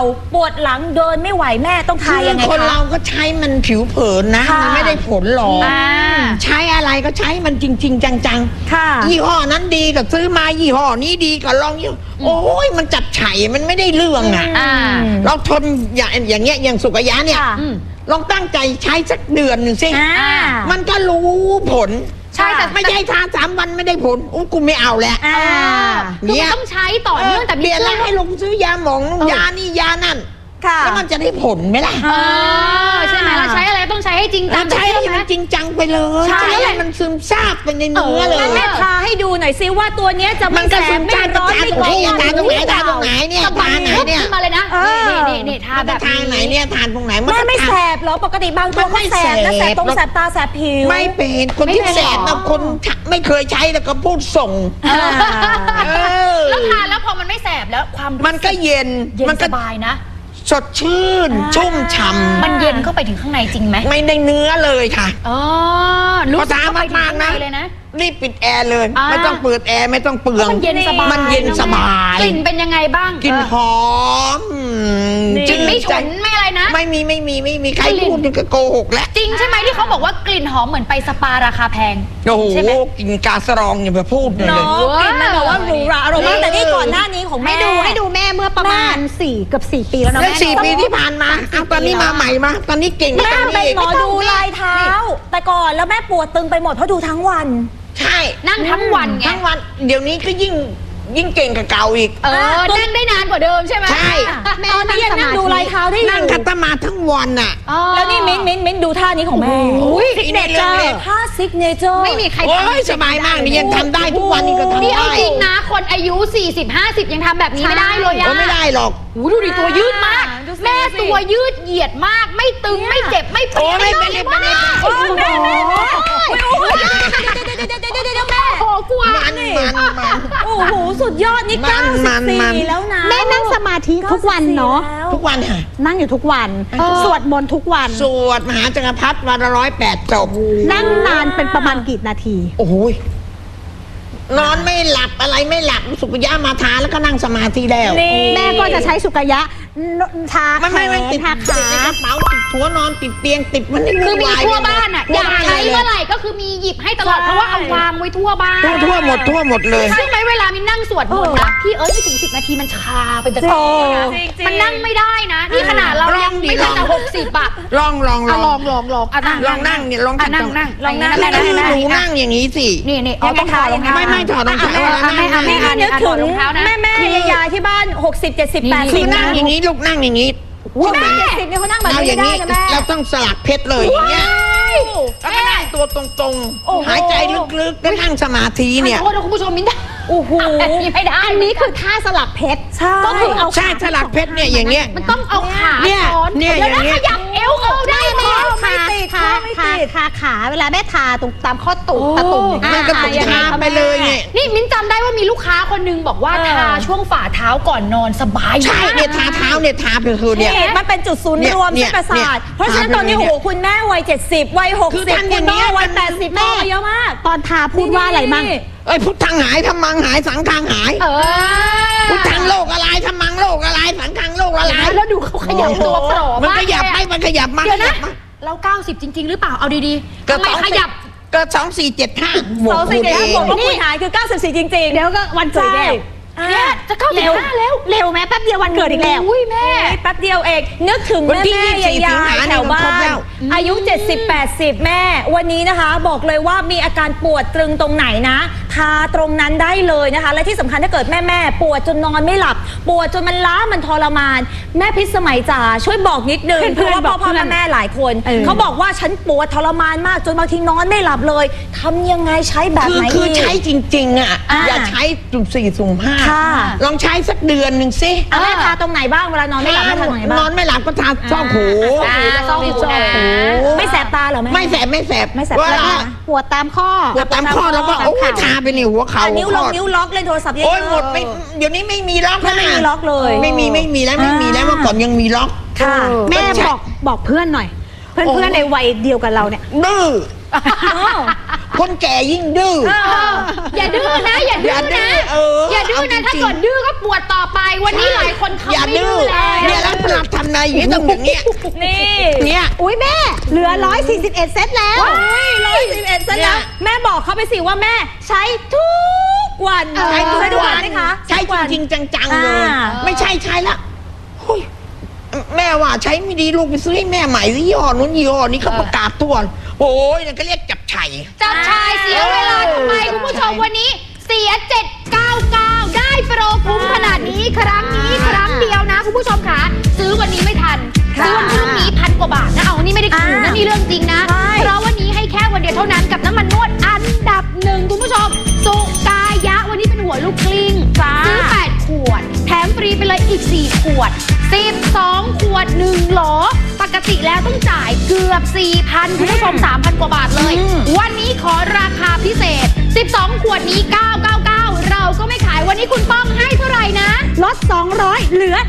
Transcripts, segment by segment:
ปวดหลังเดินไม่ไหวแม่ต้องทายังไงคะคนเราก็ใช้มันผิวเผินนะมันไม่ได้ผลหรอกใช้อะไรก็ใช้มันจริงๆจังๆยี่ห้อนั้นดีก็ซื้อมายี่ห้อนี้ดีก็ลองยี่โอ้ยมันจับไฉมันไม่ได้เรื่องอ่ะเราทนอย่างเงี้ยอย่างสุกยะเนี่ยลองตั้งใจใช้สักเดือนหนึ่งสิมันก็รู้ผลใช่แต่ไม่ใช่ทา3 วันไม่ได้ผลกูไม่เอาแล้วเนี่ยต้องใช้ต่อเนื่องแต่เปลี่ยนแล้วให้ลงซื้อยาหมองยานี่ยานั่นแล้วมันจะได้ผลไหมล่ะใช่ไหมเราใช้อะไรต้องใช้ให้จริงจังใช้ให้มันจริงจังไปเลยใช้ให้มันซึมซาบไปในเนื้อเลยแม่ทาให้ดูหน่อยซิว่าตัวเนี้ยจะมันแสบไม่ร้อนไม่กรอบทาตรงไหนทาตรงไหนเนี่ยทาไหนเนี่ยขึ้นมาเลยนะนี่ทาแบบทาไหนเนี่ยทาตรงไหนแม่ไม่แสบหรอปกติบางตัวก็แสบนะแสบตรงแสบตาแสบผิวไม่เป็นคนที่แสบนะคนไม่เคยใช้แล้วก็พูดส่งแล้วทาแล้วพอมันไม่แสบแล้วความมันก็เย็นมันสบายนะสดชื่นชุ่มฉ่ำมันเย็นเข้าไปถึงข้างในจริงไหมไม่ได้เนื้อเลยค่ะรู้สึกเข้าไปถึงข้างในเลยนะรีบปิดแอร์เลยไม่ต้องเปิดแอร์ไม่ต้องเปลืองมันเย็นสบายมันเย็นสบายกลิ่นเป็นยังไงบ้างกลิ่นหอมกลิ่นไม่ฉุนไม่อะไรนะไม่มีใครพูดนี่ก็โกหกแล้วจริงใช่ไหมที่เขาบอกว่ากลิ่นหอมเหมือนไปสปาราคาแพงโอ้โหกลิ่นกาสรองอย่าไปพูดเลยกลิ่นมันบอกว่าหรูหราอารมณ์แต่ที่ก่อนหน้านี้ของแม่ให้ดูแม่เมื่อประมาณ4 เกือบ 4 ปีแล้วนะแม่4 ปีที่ผ่านมาตอนนี้มาใหม่มาตอนนี้เก่งแม่เป็นหมอดูลายเท้าแต่ก่อนแล้วแม่ปวดตึงไปหมดเพราะดูทั้งวันใช่นั่งทั้งวันไงทั้งวันเดี๋ยวนี้ก็ยิ่งเก่งกับเก่าอีกนั่งได้นานกว่าเดิมใช่ไหมใช่ตอนนี้ยังนั่งดูลายเท้าได้อยู่นั่งคัตมาทั้งวันอ่ะแล้วนี่มิ้นดูท่านี้ของแม่ซิกเนเจอร์ท่าซิกเนเจอร์ไม่มีใครทำสบายมากนี่ยังทำได้ทุกวันนี่ก็ทำได้จริงนะคนอายุ40-50ยังทำแบบนี้ไม่ได้เลยอะไม่ได้หรอกดูดิตัวยืดมากแม่ตัวยืดเหยียดมากไม่ตึงไม่เจ็บไม่ปวดไม่โอ้กลัวโอ้โหสุดยอดนี่94แล้วนะแม่นั่งสมาธิทุกวันเนาะทุกวันค่ะนั่งอยู่ทุกวันสวดมนต์ทุกวันสวดมหาจักรพรรดิวันละ108 จบนั่งนานเป็นประมาณกี่นาทีโอ้โหนอนไม่หลับอะไรไม่หลับสุกยะมาทาแล้วก็นั่งสมาธิแล้วแม่ก็จะใช้สุกยะทาไม่ติดทาขาในกระเป๋าติดหัวนอนติดเตียงติดมันนี่คือมีทั่วบ้านอ่ะอยากใช้เมื่อไหร่ก็คือมีหยิบให้ตลอดเพราะว่าเอาวางไว้ทั่วบ้านทั่วหมดเลยใช่ไหมเวลามินนั่งสวดมนต์นะพี่ไม่ถึง10 นาทีมันชาเป็นตะกอนมันนั่งไม่ได้นะนี่ขนาดเรายังไม่ถึง60อ่ะลองนั่งเนี่ยลองนั่งหนูนั่งอย่างนี้สินี่เอาต้องถอดรองเท้าไม่ถอดรองเท้าแม่นึกถึงแม่ยายที่บ้าน60 70 80 นั่งอย่างนี้ลูกนั่งอย่างนี้แม่70เนี่ยเขานั่งแบบนี้ได้นะแม่เราต้องสลักเพชรเลยอย่างเงี้ยแล้วก็นั่งตัวตรงๆหายใจลึกๆก็นั่งสมาธิเนี่ยโอ้โหคุณผู้ชมมิ้นโอ้โหไม่ได้อันนี้คือท่าสลักเพชรก็คือเอาใช่สลักเพชรเนี่ยอย่างเงี้ยมันต้องเอาขาซ้อนเนี่ยอย่างเงี้ยขยับเอวได้ไหมขาเวลาแม่ทาตรงตามข้อตุ่มตาตุ่มมันก็ทาไปเลยเนี่ยนี่มิ้นจำได้ว่ามีลูกค้าคนนึงบอกว่าทาช่วงฝ่าเท้าก่อนนอนสบายใช่เนี่ยทาเท้าเนี่ยทาไปคือเนี่ยมันเป็นจุดศูนย์รวมเส้นประสาทเพราะฉะนั้นตอนนี้โอ้โหคุณแม่วัย70วัย60คุณพ่อวัย80แม่เยอะมากตอนทาพูดว่าอะไรมั่งพุทธังหายธรรมังหายสังฆังหายพุทธังโลกอะไรธรรมังโลกอะไรสังฆังโลกอะไรแล้วดูเขาขยับตัวโผล่มันขยับไปมันขยับมาเดี๋ยวนะเรา90จริงๆหรือเปล่าเอาดีๆทำไมขยับก็2475บวกคูณเองบวกลบคูณหารคือ94จริงๆเดี๋ยวก็วันเกิดแล้วเนี่ยจะ95แล้วเร็วแม่แป๊บเดียววันเกิดอีกแล้วอุ้ยแม่แป๊บเดียวเองนึกถึงแม่ยายแถวบ้านอายุ70-80แม่วันนี้นะคะบอกเลยว่ามีอาการปวดตรึงตรงไหนนะทาตรงนั้นได้เลยนะคะและที่สำคัญถ้าเกิดแม่ปวดจนนอนไม่หลับปวดจนมันล้ามันทรมานแม่พิสมัยจ๋าช่วยบอกนิดนึงเพราะว่าพ่อแม่หลายคนเขาบอกว่าฉันปวดทรมานมากจนบางทีนอนไม่หลับเลยทำยังไงใช้แบบไหนคือใช้จริงๆอ่ะอย่าใช้สุ่ม4 สุ่ม 5ลองใช้สักเดือนหนึ่งสิแม่ทาตรงไหนบ้างเวลานอนไม่หลับแม่ทาตรงไหนบ้างนอนไม่หลับก็ทาช่องหูไม่แสบตาเหรอแม่ไม่แสบปวดตามข้อแล้วก็โอ้ทาไปในหัวเข่านิ้วล็อกเลยโทรศัพท์เยอะโอ้ยหมดไม่เดี๋ยวนี้ไม่มีล็อกไม่มีล็อกเลยไม่มีแล้วเมื่อก่อนยังมีล็อกแม่บอกเพื่อนหน่อยเพื่อนในวัยเดียวกันเราเนี่ยดื้อคนแก่ยิ่งดื้ออย่าดื้อนะอย่าดื้อนะถ้าเกิดดื้อก็ปวดต่อไปวันนี้หลายคนเขาไม่ดื้อแล้วเนี่ยแล้วาทำนายอย่างนี้ต้องอย่างเงี้ยนี่เนี่ยอุ้ยแม่เหลือ141เซตแล้ว 141เซตแล้วแม่บอกเขาไปสิว่าแม่ใช้ทุกวันใช้ทุกทุกวัวันนไหมคะใช้จริงๆจังๆเลย ไม่ใช่ละเฮ้ยแม่ว่าใช้ไม่ดีลูกไปซื้อให้แม่ใหม่สิยี่ห้อนู้นยี่ห้อนี้เขาประกาศตัวโอ้ยนั่นก็เรียกจับไฉจับชายเสียเวลาทำไมคุณผู้ชมวันนี้เสีย799ได้โปรคุ้มขนาดนี้ครั้งนี้ครั้งเดียวนะคุณผู้ชมค่ะซื้อวันนี้ไม่ทันซื้อวันพรุ่งนี้1,000 กว่าบาทนะเอานี่ไม่ได้ขู่นะนี่เรื่องจริงนะเพราะวันนี้ให้แค่วันเดียวเท่านั้นกับน้ำมันนวดอันดับ1คุณผู้ชมสุกายะวันนี้เป็นหัวลูกกลิ้งซื้อ8 ขวดแถมฟรีไปเลยอีก4 ขวด12 ขวด1โหลปกติแล้วต้องจ่ายเกือบ 4,000 คุณผู้ชม 3,000 กว่าบาทเลยวันนี้ขอราคาพิเศษ12 ขวดนี้999เราก็ไม่ขายวันนี้คุณป้องให้เท่าไหร่นะลด200เหลือ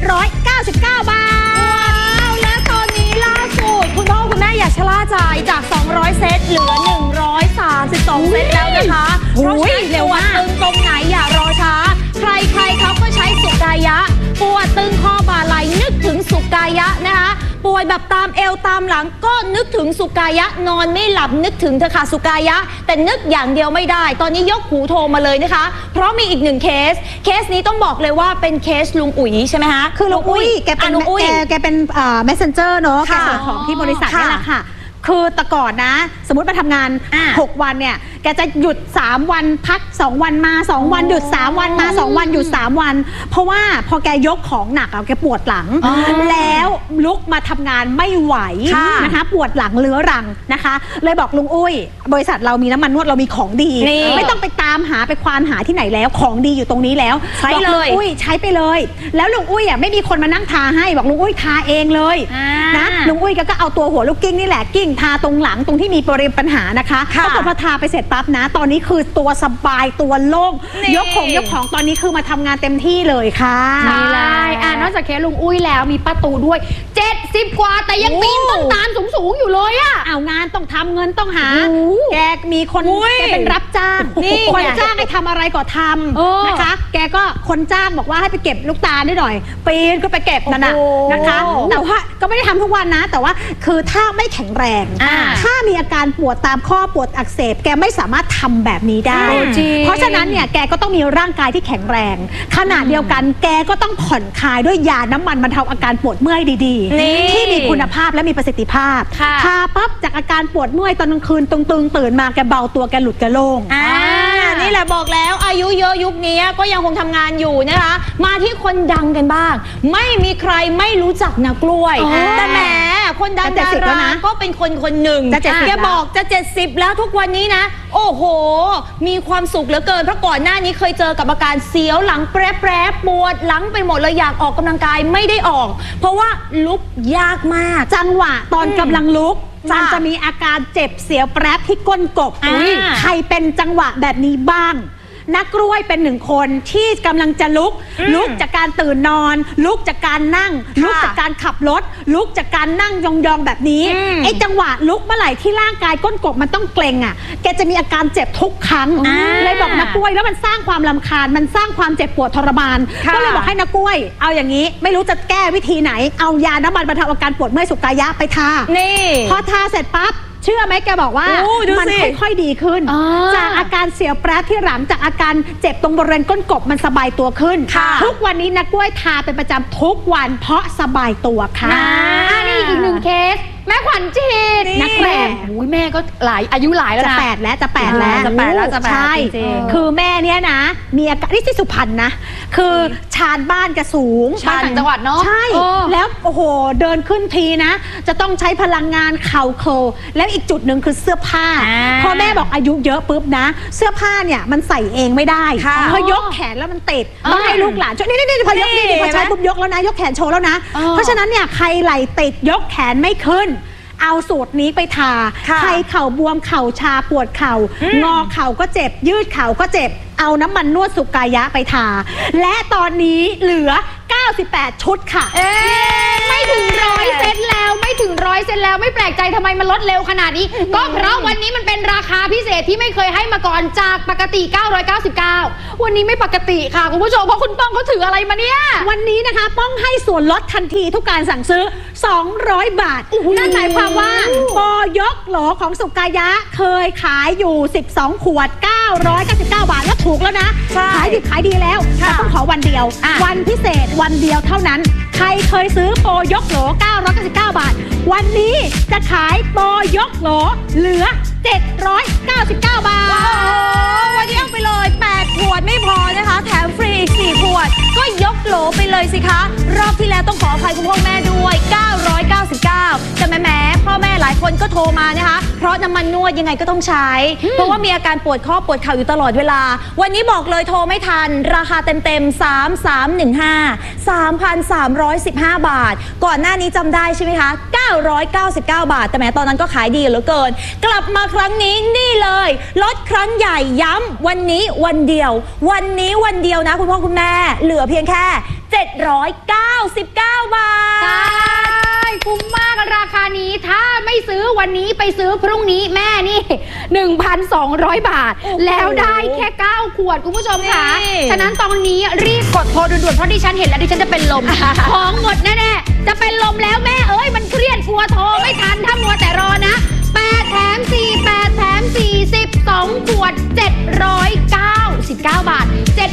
799 บาทว้าวและตอนนี้ล่าสุดคุณพ่อคุณแม่อย่าชะล่าใจจาก200เซตเหลือ132เซตแล้วนะคะเพราะฉะนั้นปวดตึงตรงไหนอย่ารอช้าใครเขาก็ใช้สุกายะปวดตึงคอบ่าไหล่นึกถึงสุกายะนะคะปวดแบบตามเอวตามหลังก็นึกถึงสุกายะนอนไม่หลับนึกถึงเธอค่ะสุกายะแต่นึกอย่างเดียวไม่ได้ตอนนี้ยกหูโทรมาเลยนะคะเพราะมีอีก1เคสนี้ต้องบอกเลยว่าเป็นเคสลุงอุ๋ยใช่ไหมคะคือลุงอุ้ยแกเป็นmessenger เนอะแกส่งของที่บริษัทนี่แหละค่ะคือแต่ก่อนนะสมมติมาทำงาน6 วันเนี่ยแกจะหยุด3 วันพัก2 วันมา2 วันหยุด3 วันมา2 วันหยุด3 วันเพราะว่าพอแกยกของหนักแกปวดหลังแล้วลุกมาทำงานไม่ไหวนะคะปวดหลังเรื้อรังนะคะเลยบอกลุงอุ้ยบริษัทเรามีน้ำมันนวดเรามีของดีไม่ต้องไปตามหาไปควานหาที่ไหนแล้วของดีอยู่ตรงนี้แล้วใช้เลยอุ้ยใช้ไปเลยแล้วลุงอุ้ยไม่มีคนมานั่งทาให้บอกลุงอุ้ยทาเองเลยนะลุงอุ้ยก็เอาตัวหัวลูกกิ้งนี่แหละกิ้งทาตรงหลังตรงที่มีปัญหานะคะปรากฏพอทาไปเสร็จปั๊บนะตอนนี้คือตัวสบายตัวโล่งยกของตอนนี้คือมาทำงานเต็มที่เลยค่ะนี่เลยนอกจากเคสลุงอุ้ยแล้วมีป้าตูด้วย70 กว่าแต่ยังปีนต้นตาลสูงอยู่เลยอะเอางานต้องทำเงินต้องหาแกมีคนแกเป็นรับจ้างคนจ้างให้ทำอะไรก็ทำนะคะแกก็คนจ้างบอกว่าให้ไปเก็บลูกตาลได้หน่อยปีนก็ไปเก็บนั่นนะคะแต่ว่าก็ไม่ได้ทำทุกวันนะแต่ว่าคือถ้าไม่แข็งแรงถ้ามีอาการปวดตามข้อปวดอักเสบแกไม่สามารถทำแบบนี้ได้เพราะฉะนั้นเนี่ยแกก็ต้องมีร่างกายที่แข็งแรงขณะเดียวกันแกก็ต้องผ่อนคลายด้วยยาน้ำมันบรรเทาอาการปวดเมื่อยดีๆที่มีคุณภาพและมีประสิทธิภาพทาปั๊บจากอาการปวดเมื่อยตอนกลางคืนตึงตื่นมาแกเบาตัวแกหลุดแกโล่งนี่แหละบอกแล้วอายุเยอะยุคนี้ก็ยังคงทำงานอยู่นะคะมาที่คนดังกันบ้างไม่มีใครไม่รู้จักนักกล้วยแต่แหมคนดังดาราก็เป็นคนหนึ่งแกบอกจะ70แล้วทุกวันนี้นะโอ้โหมีความสุขเหลือเกินเพราะก่อนหน้านี้เคยเจอกับอาการเสียวหลังแปรปวดหลังไปหมดเลยอยากออกกำลังกายไม่ได้ออกเพราะว่าลุกยากมากจังหวะตอนกำลังลุกมันจะมีอาการเจ็บเสียวแปรที่ก้นกบใครเป็นจังหวะแบบนี้บ้างนักกล้วยเป็น1 คนที่กำลังจะลุกจากการตื่นนอนลุกจากการนั่งลุกจากการขับรถลุกจากการนั่งยองๆแบบนี้ไอ้จังหวะลุกเมื่อไหร่ที่ร่างกายก้นกบมันต้องเกร็งอ่ะแกจะมีอาการเจ็บทุกครั้งเลยบอกนักกล้วยแล้วมันสร้างความรำคาญมันสร้างความเจ็บปวดทรมานก็เลยบอกให้นักกล้วยเอาอย่างนี้ไม่รู้จะแก้วิธีไหนเอายาน้ำมันบรรเทาอาการปวดเมื่อยสุกายะไปทาพอทาเสร็จปั๊บเชื่อไหมแกบอกว่ามันค่อยๆดีขึ้นจากอาการเสียวแปรที่หลังจากอาการเจ็บตรงบริเวณก้นกบมันสบายตัวขึ้นทุกวันนี้นักกล้วยทาเป็นประจำทุกวันเพราะสบายตัวค่ะนี่อีก1 เคสแม่ขวัญจิตนักแม่แม่ก็อายุหลายแล้วนะจะแปดแล้วใช่คือแม่เนี้ยนะมีอาการที่สุพรรณนะคือชานบ้านแกสูงชานจังหวัดเนาะใช่แล้วโอ้โหเดินขึ้นทีนะจะต้องใช้พลังงานเข่าโคแล้วอีกจุดหนึ่งคือเสื้อผ้าพอแม่บอกอายุเยอะปุ๊บนะเสื้อผ้าเนี่ยมันใส่เองไม่ได้พอยกแขนแล้วมันติดต้องให้ลูกหลานช่วยนี่พอยกนี่พอใช้ปุ๊บยกแล้วนะยกแขนโชว์แล้วนะเพราะฉะนั้นเนี่ยใครไหล่ติดยกแขนไม่ขึ้นเอาสูตรนี้ไปทาใครเข่าบวมเข่าชาปวดเข่างอเข่าก็เจ็บยืดเข่าก็เจ็บเอาน้ำมันนวดสุกายะไปทาและตอนนี้เหลือ98 ชุดค่ะไม่ถึง100 เซตแล้วไม่ถึง100 เซนแล้วไม่แปลกใจทำไมมันลดเร็วขนาดนี้ ก็เพราะวันนี้มันเป็นราคาพิเศษที่ไม่เคยให้มาก่อนจากปกติ999วันนี้ไม่ปกติค่ะคุณผู้ชมเพราะคุณป้องเขาถืออะไรมาเนี่ยวันนี้นะคะป้องให้ส่วนลดทันทีทุกการสั่งซื้อ200 บาทนั่นหมายความว่าปอยกโหลของสุกายะเคยขายอยู่12ขวด999 บาทแล้วถูกแล้วนะขายดิบขายดีแล้วแต่ต้องขอวันเดียววันพิเศษวันเดียวเท่านั้นใครเคยซื้อโปรยกโหล999 บาทวันนี้จะขายโปรยกโหลเหลือ799 บาทวันนี้เอาไปเลย8ขวดไม่พอนะคะแถมฟรีอีก4ขวดก็ยกโหลไปเลยสิคะรอบที่แล้วต้องขออภัยคุณพ่อแม่ด้วย999แต่แม่พ่อแม่หลายคนก็โทรมานะคะเพราะน้ำมันนวดยังไงก็ต้องใช้เพราะว่ามีอาการปวดข้อปวดเข่าอยู่ตลอดเวลาวันนี้บอกเลยโทรไม่ทันราคาเต็ม3315 3,315 บาทก่อนหน้านี้จำได้ใช่ไหมคะ999 บาทแต่แม้ตอนนั้นก็ขายดีเหลือเกินกลับมาครั้งนี้นี่เลยลดครั้งใหญ่ย้ำวันนี้วันเดียวนะคุณพ่อคุณแม่เหลือเพียงแค่799 บาทใช่คุ้มมากราคานี้ถ้าไม่ซื้อวันนี้ไปซื้อพรุ่งนี้แม่นี่ 1,200 บาทแล้วได้แค่9ขวดคุณผู้ชมค่ะฉะนั้นตอนนี้รีบกดโทรด่วนๆเพราะดิฉันเห็นแล้วดิฉันจะเป็นลม ของหมดแน่ๆจะเป็นลมแล้วแม่เอ้ยมันเครียดกลัวโทรไม่ทันถ้ามัวแต่รอนะ8แถม4 8แถม4 12ขวด799 บาท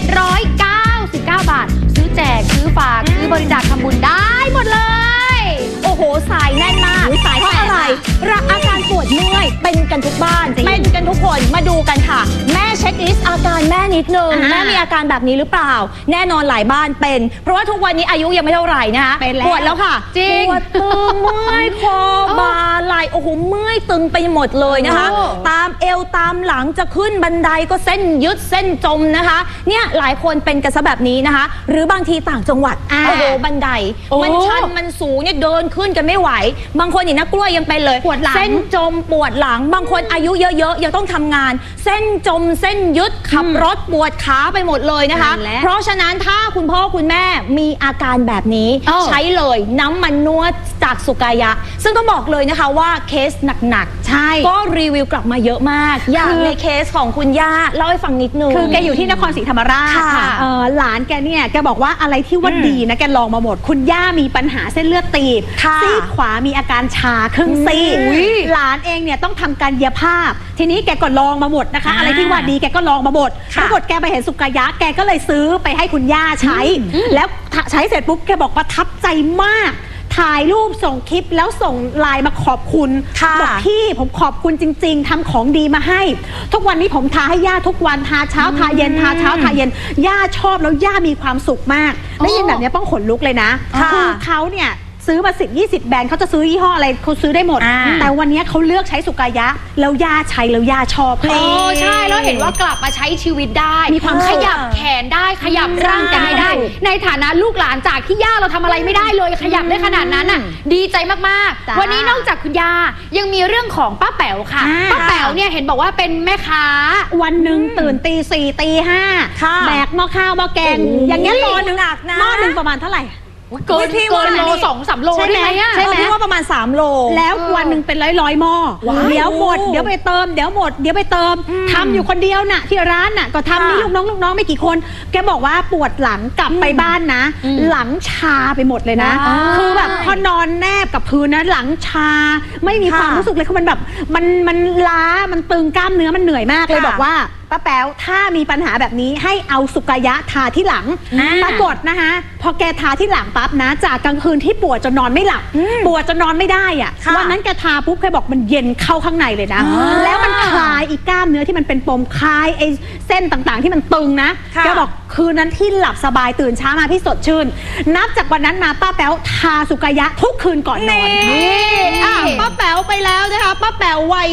799 บาทซื้อแจกซื้อฝากซื้อบริจาคทำบุญได้หมดเลยโอ้โหสายแน่นมากสายเพราะอะไรอาการปวดเมื่อยเป็นกันทุกบ้านเป็นกันทุกคนมาดูกันค่ะแม่เช็คลิสต์อาการแม่นิดนึงแม่มีอาการแบบนี้หรือเปล่าแน่นอนหลายบ้านเป็นเพราะว่าทุกวันนี้อายุยังไม่เท่าไหร่นะคะปวดแล้วค่ะจริงปวดตึงเมื่อยคอบ่าไหล่โอ้โหเมื่อยตึงไปหมดเลยนะคะตามเอวตามหลังจะขึ้นบันไดก็เส้นยึดเส้นจมนะคะเนี่ยหลายคนเป็นกันซะแบบนี้นะคะหรือบางทีต่างจังหวัดโอ้โหบันไดมันชันมันสูงเนี่ยเดินขึ้นกันไม่ไหวบางคนอย่างนักกล้วยยังเป็นเลยปวดหลังเส้นจมปวดหลังบางคนอายุเยอะๆยังต้องทำงานเส้นจมเส้นยึดขับรถปวดขาไปหมดเลยนะคะเพราะฉะนั้นถ้าคุณพ่อคุณแม่มีอาการแบบนี้ใช้เลยน้ำมันนวดจากสุกายะซึ่งต้องบอกเลยนะคะว่าเคสหนักๆใช่ก็รีวิวกลับมาเยอะมากอย่างในเคสของคุณย่าเล่าให้ฟังนิดนึงคือแกอยู่ที่นครศรีธรรมราชหลานแกเนี่ยแกบอกว่าอะไรที่ว่าดีนะแกลองมาหมดคุณย่ามีปัญหาเส้นเลือดตีบซีกขวามีอาการชาครึ่งซีกหลานเองเนี่ยต้องทำการเย็บผ้าทีนี้แกก็ลองมาหมดนะคะอะไรที่ว่าดีแกก็ลองมาหมดปรากฏแกไปเห็นสุกายะแกก็เลยซื้อไปให้คุณย่าใช้แล้วใช้เสร็จปุ๊บแกบอกประทับใจมากถ่ายรูปส่งคลิปแล้วส่งไลน์มาขอบคุณบอกพี่ผมขอบคุณจริงๆทำของดีมาให้ทุกวันนี้ผมทาให้ย่าทุกวันทาเช้าทาเย็นทาเช้าทาเย็นย่าชอบแล้วย่ามีความสุขมากได้ยินแบบนี้ป้องขนลุกเลยนะคือเขาเนี่ยซื้อมา10-20 แบรนด์เขาจะซื้อยี่ห้ออะไรเขาซื้อได้หมดแต่วันนี้เขาเลือกใช้สุกายะแล้วย่าใช้แล้วย่าชอบใช่แล้วเห็นว่ากลับมาใช้ชีวิตได้มีความขยับแขนได้ขยับร่างกายได้ในฐานะลูกหลานจากที่ย่าเราทำอะไรไม่ได้เลยขยับได้ขนาดนั้นน่ะดีใจมากๆวันนี้นอกจากคุณย่ายังมีเรื่องของป้าแป๋วค่ะป้าแป๋วเนี่ยเห็นบอกว่าเป็นแม่ค้าวันหนึ่งตื่นตี 4 ตี 5แบกหม้อข้าวหม้อแกงอย่างเงี้ยหม้อหนึ่งประมาณเท่าไหร่เกินโล2-3 โลใช่ไหมใช่ไหมว่าประมาณ3 โลแล้ววันหนึ่งเป็นร้อยหม้อเดี๋ยวหมดเดี๋ยวไปเติมเดี๋ยวหมดเดี๋ยวไปเติมทำอยู่คนเดียวน่ะที่ร้านน่ะก็ทำนี่ลูกน้องไม่กี่คนแกบอกว่าปวดหลังกลับไปบ้านนะหลังชาไปหมดเลยนะคือแบบพอนอนแนบกับพื้นนะหลังชาไม่มีความรู้สึกเลยคือมันแบบมันล้ามันตึงกล้ามเนื้อมันเหนื่อยมากเลยบอกว่าป้าแป๋วถ้ามีปัญหาแบบนี้ให้เอาสุกายะทาที่หลังปรากฏนะคะพอแกทาที่หลังปั๊บนะจากกลางคืนที่ปวดจนนอนไม่หลับปวดจนนอนไม่ได้อ่ะวันนั้นแกทาปุ๊บแกบอกมันเย็นเข้าข้างในเลยนะแล้วมันคลายอีกกล้ามเนื้อที่มันเป็นปมคลายไอ้เส้นต่างๆที่มันตึงนะแกบอกคืนนั้นที่หลับสบายตื่นเช้ามาพี่สดชื่นนับจากวันนั้นมาป้าแป๋วทาสุกายะทุกคืนก่อนนอนป้าแป๋วไปแล้วนะคะป้าแป๋ววัย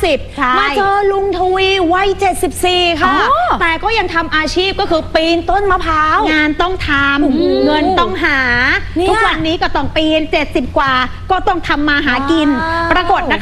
50มาเจอลุงทวีวัย74ค่ะแต่ก็ยังทำอาชีพก็คือปีนต้นมะพร้าวงานต้องทำเงินต้องหาทุกวันนี้ก็ต้องปีน70 กว่าก็ต้องทำมาหากินปรากฏนะคะ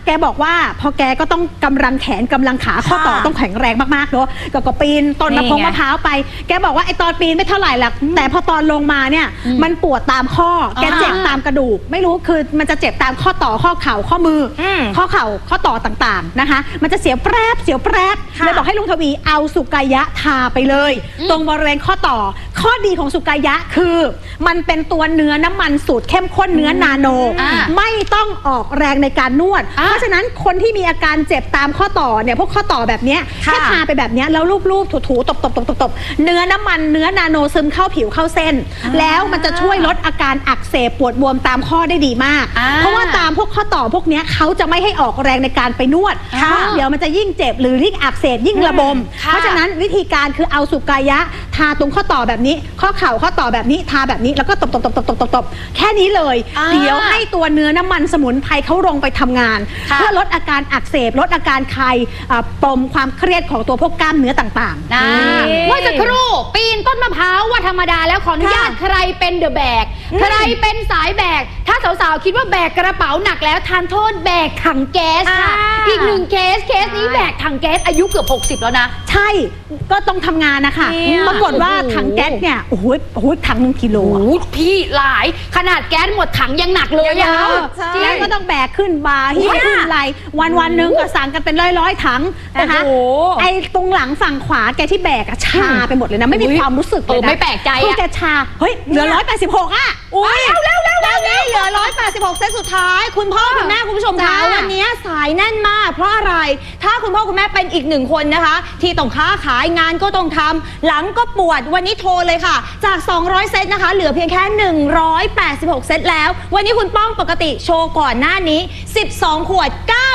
แกบอกว่าพอแกก็ต้องกำลังแขนกำลังขาข้อต่อต้องแข็งแรงมากๆเนาะก็ปีนต้นมะพร้าวไปแกบอกว่าไอตอนปีนไม่เท่าไหร่หรอกแต่พอตอนลงมาเนี่ยมันปวดตามข้อแกเจ็บตามกระดูกไม่รู้คือมันจะเจ็บตามข้อต่อข้อเข่าข้อมือข้อเข่าข้อต่อต่างๆนะคะมันจะเสียวแปรบเลยบอกให้ลุงทวีเอาสุกายะทาไปเลยตรงบริเวณข้อต่อข้อดีของสุกายะคือมันเป็นตัวเนื้อน้ำมันสูตรเข้มข้นเนื้อนาโนไม่ต้องออกแรงในการนวดเพราะฉะนั้นคนที่มีอาการเจ็บตามข้อต่อเนี่ยพวกข้อต่อแบบเนี้ยแค่ทาไปแบบเนี้ยแล้วลูบๆถูๆตบเนื้อน้ำมันเนื้อนาโนซึมเข้าผิวเข้าเส้นแล้วมันจะช่วยลดอาการอักเสบปวดบวมตามข้อได้ดีมากเพราะว่าตามพวกข้อต่อพวกเนี้ยเขาจะไม่ให้ออกแรงในการไปนวดเพราะเดี๋ยวมันจะยิ่งเจ็บหรือยิ่งอักเสบยิ่งระบมเพราะฉะนั้นวิธีการคือเอาสุกายะทาตรงข้อต่อแบบนี้ข้อเข่าข้อต่อแบบนี้ทาแบบนี้แล้วก็ตบแค่นี้เลยเดี๋ยวให้ตัวเนื้อน้ำมันสมุนไพรเขาลงไปทำงานเพื่อลดอาการอักเสบลดอาการคลายปมความเครียดของตัวพวกกล้ามเนื้อต่างๆเมื่อสักครู่ปีนต้นมะพร้าวว่าธรรมดาแล้วขออนุญาตใครเป็นเดอะแบกใครเป็นสายแบกถ้าสาวๆคิดว่าแบกกระเป๋าหนักแล้วทานโทษแบกถังแก๊สค่ะอีกหนึ่งเคสนี้แบกถังแก๊สอายุเกือบ60แล้วนะใช่ก็ต้องทำงานนะคะปรากฏว่าถังแก๊สเนี่ยโอ้โหถัง1 กิโลพี่หลายขนาดแก๊สหมดถังยังหนักเลยอะแล้วก็ต้องแบกขึ้นบาร์หิ้วขึ้นไหลวันหนึ่งก็สั่งกันเป็นร้อยถังนะคะไอ้ตรงหลังฝั่งขวาแกที่แบกชาไปหมดเลยนะไม่มีความรู้สึกเลยนะไม่แปลกใจคือแกชาเฮ้ยเหลือ186อ่ะอุ้ยแล้วนี่เหลือ186เซตสุดท้ายคุณพ่อคุณแม่คุณผู้ชมคะวันนี้สายแน่นมากเพราะอะไรถ้าคุณพ่อคุณแม่เป็นอีก1 คนนะคะที่ต้องค้าขายงานก็ต้องทำหลังก็ปวดวันนี้โทรเลยค่ะจาก200เซตนะคะเหลือเพียงแค่186เซตแล้ววันนี้คุณป้องปกติโชว์ก่อนหน้านี้12 ขวด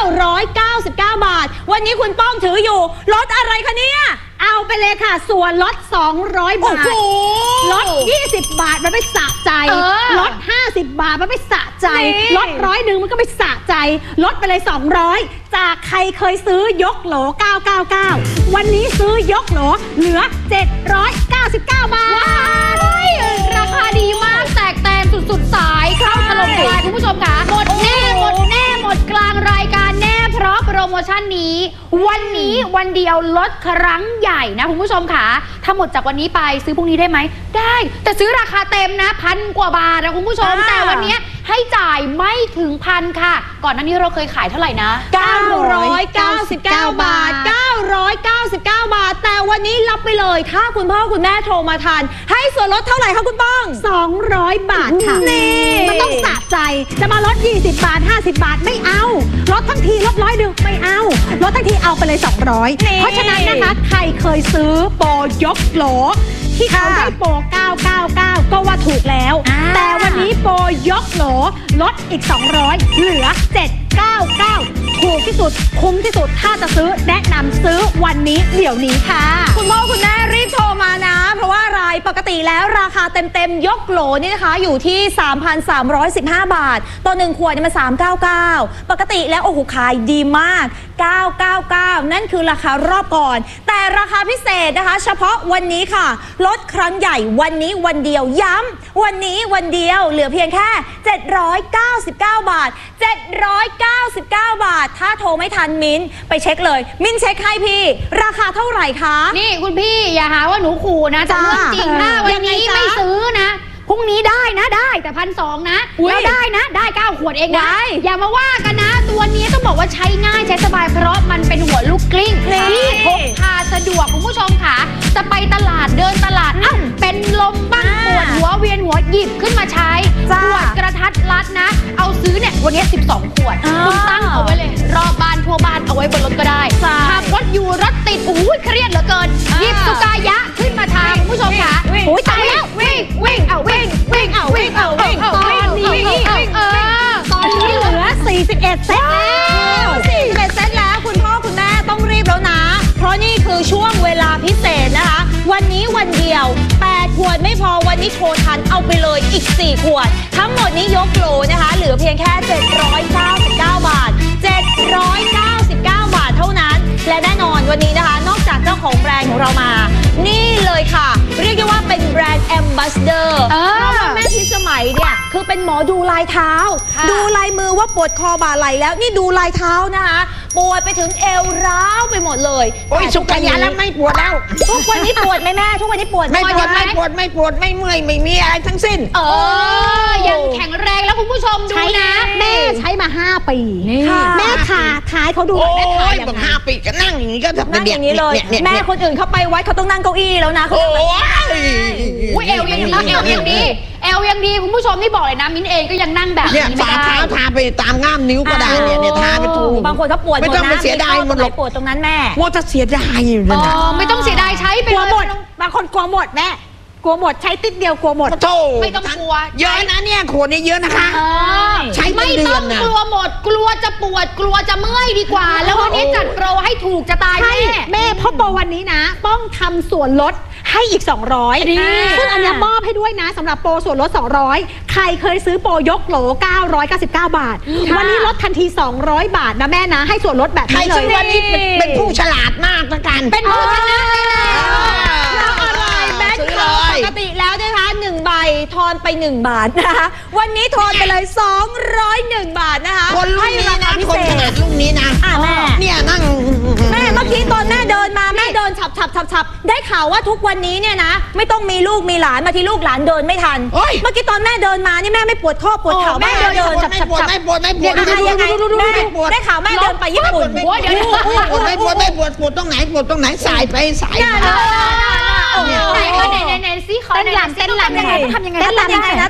999 บาทวันนี้คุณป้องถืออยู่ลดอะไรคะเนี่ยเอาไปเลยค่ะส่วนลด200 บาทลด20 บาทมันไม่สะใจลด50 บาทมันไม่สะใจลด100มันก็ไม่สะใจลดไปเลย200จากใครเคยซื้อยกโหล999วันนี้ซื้อยกโหลเหลือ799 บาทราคาดีมากแตกแตนสุดๆสายเข้าถล่มทลายคุณผู้ชมค่ะหมดแน่หมดกลางรายการแน่เพราะโปรโมชั่นนี้วันนี้วันเดียวลดครั้งใหญ่นะคุณผู้ชมค่ะถ้าหมดจากวันนี้ไปซื้อพรุ่งนี้ได้ไหมได้แต่ซื้อราคาเต็มนะ1,000 กว่าบาทนะคุณผู้ชมแต่วันนี้ให้จ่ายไม่ถึง1,000ค่ะก่อนหน้านี้เราเคยขายเท่าไหร่นะ 999 บาท999 บาทแต่วันนี้รับไปเลยถ้าคุณพ่อคุณแม่โทรมาทันให้ส่วนลดเท่าไหร่คะคุณป้อง 200 บาทค่ะมันต้องสะใจจะมาลด20 บาท50 บาทไม่เอาลดทั้งทีลด100ไม่เอาลดทั้งทีเอาไปเลย200เพราะฉะนั้นนะคะใครเคยซื้อโปรยกโหลที่เขาได้โปร999ก็ว่าถูกแล้วแต่วันนี้โปรยกโหลลดอีก200เหลือ799ถูกที่สุดคุ้มที่สุดถ้าจะซื้อแนะนำซื้อวันนี้เดี๋ยวนี้ค่ะคุณพ่อคุณแม่รีบโทรมานะเพราะว่าอะไรปกติแล้วราคาเต็มยกโหลนี่นะคะอยู่ที่ 3,315 บาทต่อ1 ขวดมัน399ปกติแล้วโอ้โหขายดีมาก999นั่นคือราคารอบก่อนแต่ราคาพิเศษนะคะเฉพาะวันนี้ค่ะลดครั้งใหญ่วันนี้วันเดียวย้ำวันนี้วันเดียวเหลือเพียงแค่799 บาท799 บาทถ้าโทรไม่ทันมิ้นไปเช็คเลยมิ้นเช็คให้พี่ราคาเท่าไหร่คะนี่คุณพี่อย่าหาว่าหนูขู่นะจะเรื่องจริงถ้าวันนี้ไม่ซื้อนะพรุ่งนี้ได้นะได้แต่1,200นะแล้วได้นะได้9 ขวดเองนะอย่ามาว่ากันนะตัวนี้ต้องบอกว่าใช้ง่ายใช้สบายเพราะมันเป็นหัวลูกกลิ้งที่พกพาสะดวกคุณผู้ชมค่ะจะไปตลาดเดินตลาดเป็นลมบ้างปวดหัวเวียนหัวหยิบขึ้นมาใช้ขวดกระทัดรัดนะเอาซื้อเนี่ยวันนี้12 ขวดคุณตั้งเอาไว้เลยรอบบ้านทั่วบ้านเอาไว้บนรถก็ได้ขับรถอยู่รถติดเครียดเหลือเกินหยิบสุกายะขึ้นมาทานคุณผู้ชมค่ะตายแล้ววิ่งเอาวิ่งตอนนี้เหลือ41 เซตแล้ว 41 เซตแล้วคุณพ่อคุณแม่ต้องรีบแล้วนะเพราะนี่คือช่วงเวลาพิเศษนะคะวันนี้วันเดียว8 ขวดไม่พอวันนี้โทรทันเอาไปเลยอีก4 ขวดทั้งหมดนี้ยกโหลนะคะเหลือเพียงแค่799 บาท799 บาทเท่านั้นและแน่นอนวันนี้นะคะนอกจากเจ้าของแบรนด์ของเรามานี่เลยค่ะเรียกได้ว่าเป็นแบรนด์แอมบาสเดอร์เพราะว่าแม่พิสมัยเนี่ยคือเป็นหมอดูลายเท้าดูลายมือว่าปวดคอบ่าไหล่แล้วนี่ดูลายเท้านะคะปวดไปถึงเอวร้าวไปหมดเลยโอ้ยสุกายะแล้วไม่ปวดแล้วทุกวันนี้ปวดไหมแม่ทุกวันนี้ปวดไม่ปวดไม่ปวดไม่ปวดไม่เมื่อยไม่มีอะไรทั้งสิ้นยังแข็งแรงแล้วคุณผู้ชมดูนะแม่ใช้มา5 ปีแม่ทาให้เขาดูแม่ทาอย่างนั้น5 ปีก็นั่งอย่างนี้ก็นั่งอย่างนี้เลยแม่คนอื่นเขาไปวัดเขาต้องนั่งเก้าอี้แล้วนะโอ้ยเอวยังดีเอวยังดีคุณผู้ชมนี่บอกเลยนะมิ้นเองก็ยังนั่งแบบนี้ไม่ได้ฝ่าเท้าทาไปตามง่ามนิ้วก็ได้เนี่ยทาไปถูกบางคนเขาปวดไม่ต้องไปเสียดายมันหรอกปวดตรงนั้นแม่ว่าจะเสียดายอยู่นะไม่ต้องเสียดายใช้ไปกลัวหมดบางคนกลัวหมดแม่กลัวหมดใช้ติดเดียวกลัวหมดไม่ต้องกลัวเยอะนะเนี่ยขวดนี้เยอะนะคะใช้ไม่ต้องกลัวหมดกลัวจะปวดกลัวจะเมื่อยดีกว่าแล้ววันนี้จัดโปรให้ถูกจะตายแม่เพราะโปรวันนี้นะต้องทำส่วนลดให้อีก200ซึ่งอันนี้มอบให้ด้วยนะสำหรับโปรส่วนลด200ใครเคยซื้อโปรยกโหล999 บาทวันนี้ลดทันที200 บาทนะแม่นะให้ส่วนลดแบบนี้เลยวันนี้เป็นผู้ฉลาดมากละกันเป็นผู้ชนะปกติแล้วนะคะ1 ใบทอนไป1 บาทนะคะวันนี้ทอนไปเลย201 บาทนะคะคนรุ่นนี้นะคนขนาดรุ่นนี้นะแม่เนี่ยนั่งแม่เมื่อกี้ตอนแม่เดินมาแม่เดินฉับได้ข่าวว่าทุกวันนี้เนี่ยนะไม่ต้องมีลูกมีหลานมาที่ลูกหลานเดินไม่ทันเมื่อกี้ตอนแม่เดินมานี่แม่ไม่ปวดข้อปวดเข่าแม่เดินฉับไม่ปวดยังไงแม่ได้ข่าวแม่เดินไปญี่ปุ่นเดี๋ยวไม่ปวดตรงไหนสายไปสายไหนสิเต้นหลังยังไงทำยังไงนะ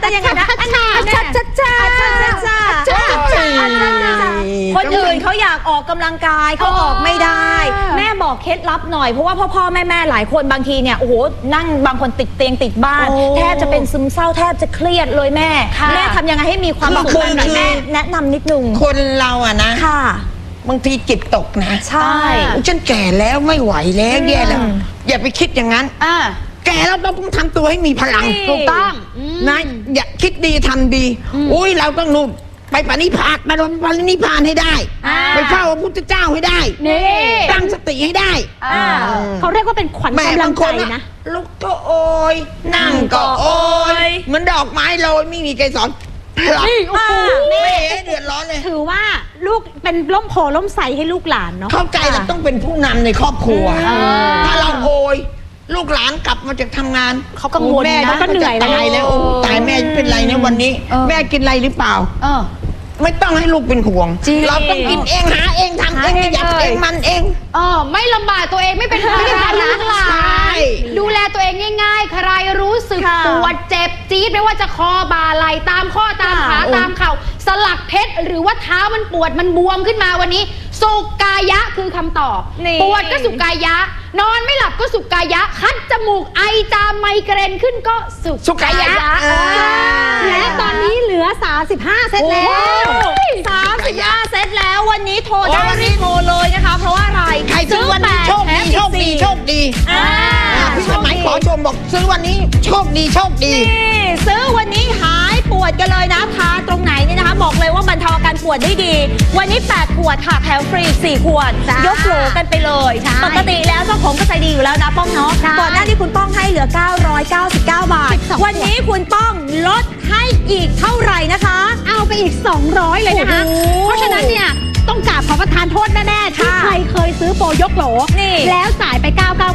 คนอื่นเขาอยากออกกำลังกายเขาออกไม่ได้แม่บอกเคล็ดลับหน่อยเพราะว่าพ่อแม่หลายคนบางทีเนี่ยโอ้โหนั่งบางคนติดเตียงติดบ้านแทบจะเป็นซึมเศร้าแทบจะเครียดเลยแม่ทำยังไงให้มีความสุขหน่อยแม่แนะนำนิดนึงคนเราอะนะบางทีจิตตกนะใช่ฉันแก่แล้วไม่ไหวแล้วแย่แล้วอย่าไปคิดอย่างนั้นแก่แล้วต้องทำตัวให้มีพลังถูกต้องนะอย่าคิดดีทำดีอุ้ยเราต้องนู่นไปปณิพานไปนิพพานให้ได้ไปเฝ้าพระพุทธเจ้าให้ได้ตั้งสติให้ได้เขาเรียกว่าเป็นขวัญกำลังใจนะลุกก็โอยนั่งก็โอยเหมือนดอกไม้โรยไม่มีเกสรไม่เดือดร้อนเลยถือว่าลูกเป็นร่มโพล่มใสให้ลูกหลานเนาะเข้าใจเราต้องเป็นผู้นำในครอบครัวถ้าเราโอยลูกหลานกลับมาจากทำงานเขากังวลนะก็เหนื่อยตายแล้วตายแม่เป็นไรเนี่ยวันนี้แม่กินอะไรหรือเปล่าไม่ต้องให้ลูกเป็นห่วงเราต้องกินเองหาเองทำเองขยับเองมันเองไม่ลำบากตัวเองไม่เป็นภาระลูกหลานดูแลตัวเองง่ายๆใครรู้สึกปวดเจ็บจี๊ดไม่ว่าจะคอบ่าไหล่ตามข้อตามขาตามเข่าสลักเพชรหรือว่าเท้ามันปวดมันบวมขึ้นมาวันนี้สุกายะคือคำตอบปวดก็สุกายะนอนไม่หลับก็สุกายะคัดจมูกไอจามไมเกรนขึ้นก็สุกายะและตอนนี้เหลือ35 เซตแล้ว 35 เซตแล้ววันนี้โทรได้รีบโทรเลยนะคะเพราะว่าอะไรใครซื้อวันนี้โชคดีพี่สมัยขอชมบอกซื้อวันนี้โชคดีซื้อวันนี้หายปวดกันเลยนะทาตรงไหนนี่นะคะบอกเลยว่าบรรเทาอาการปวดได้ดีวันนี้8 ขวดค่ะแถมฟรี4 ขวดยกโหลกันไปเลยปกติแล้วเจ้าของก็ใจดีอยู่แล้วนะป้องเนาะก่อนหน้าที่คุณป้องให้เหลือ999 บาทวันนี้คุณป้องลดให้อีกเท่าไหร่นะคะเอาไปอีก200เลยนะคะเพราะฉะนั้นเนี่ยต้องกราบขอประทานโทษแน่ๆที่ใครเคยซื้อโปรยกโหลแล้วจ่ายไป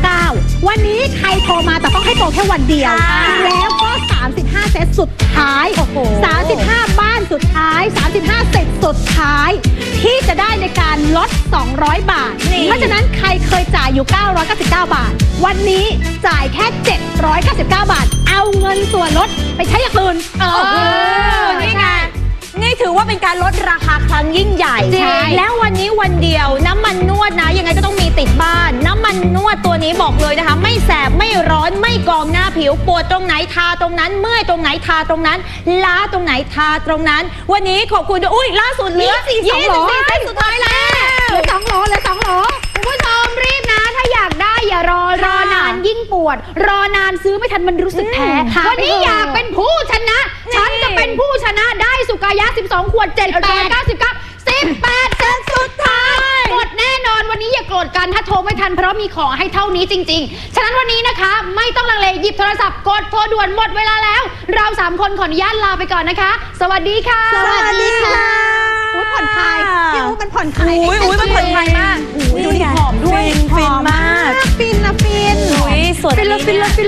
999วันนี้ใครโทรมาแต่ต้องให้โปรแค่วันเดียวแล้วก็35 เซตสุดท้าย35 บ้านสุดท้าย35 เซตสุดท้ายที่จะได้ในการลด200 บาทเพราะฉะนั้นใครเคยจ่ายอยู่999 บาทวันนี้จ่ายแค่799 บาทเอาเงินส่วนลดไปใช้อย่างอื่นนี่ไงนี่ถือว่าเป็นการลดราคาครั้งยิ่งใหญ่แล้ววันนี้วันเดียวน้ำมันนวดนะยังไงก็ต้องมีติดบ้านน้ำมันนวดตัวนี้บอกเลยนะคะไม่แสบไม่ร้อนไม่กองหน้าผิวปวดตรงไหนทาตรงนั้นเมื่อยตรงไหนทาตรงนั้นล้าตรงไหนทาตรงนั้นวันนี้ขอบคุณด้วยอุ้ยล่าสุดเหลือ24 เส้นสุดท้ายแล้วเหลือ2 โหลคุณผู้ชมรีบนะถ้าอยากได้อย่ารอนานยิ่งปวดรอนานซื้อไม่ทันมันรู้สึกแพ้วันนี้อยากเป็นผู้ชนะฉันจะเป็นผู้ชนะได้สุกายะ12 ขวด799 18 เซตสุดท้ายหมดแน่นอนวันนี้อย่าโกรธกันทันถ้าโทรไม่ทันเพราะมีของให้เท่านี้จริงๆฉะนั้นวันนี้นะคะไม่ต้องลังเลหยิบโทรศัพท์กดโทรด่วนหมดเวลาแล้วเรา3คนขออนุญาตลาไปก่อนนะคะ สวัสดีค่ะสวัสดีค่ะอุ๊ยผ่อนคลายพี่อุ๊ยมันผ่อนคลายอุ้ยมันผ่อนคลายมากดูดิหอมด้วยฟินมากฟินนะฟินอุ้ยสวยฟินแล้ว